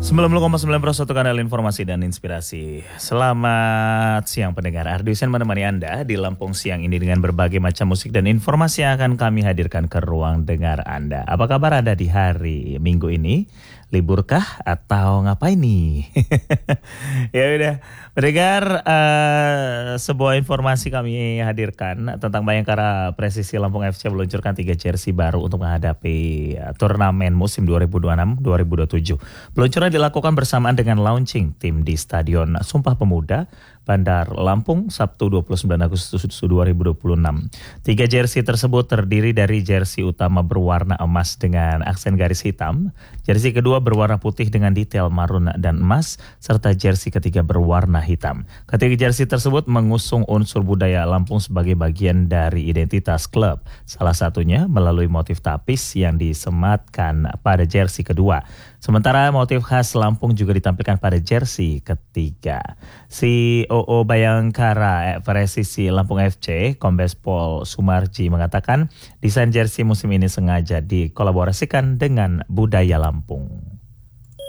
90,9 kanal informasi dan inspirasi. Selamat siang pendengar. Ardi Hussein menemani Anda di Lampung siang ini dengan berbagai macam musik dan informasi yang akan kami hadirkan ke ruang dengar Anda. Apa kabar Anda di hari Minggu ini? Liburkah atau ngapain nih? Ya udah, pendengar, sebuah informasi kami hadirkan tentang Bayangkara Presisi Lampung FC meluncurkan 3 jersey baru untuk menghadapi turnamen musim 2026-2027. Peluncuran dilakukan bersamaan dengan launching tim di Stadion Sumpah Pemuda, Bandar Lampung, Sabtu 29 Agustus 2026. 3 jersey tersebut terdiri dari jersey utama berwarna emas dengan aksen garis hitam, jersey kedua berwarna putih dengan detail marun dan emas, serta jersey ketiga berwarna hitam. Ketiga jersey tersebut mengusung unsur budaya Lampung sebagai bagian dari identitas klub, salah satunya melalui motif tapis yang disematkan pada jersey kedua. Sementara motif khas Lampung juga ditampilkan pada jersey ketiga. COO Bayangkara Presisi Lampung FC, Kombes Pol Sumarji mengatakan desain jersey musim ini sengaja dikolaborasikan dengan budaya Lampung.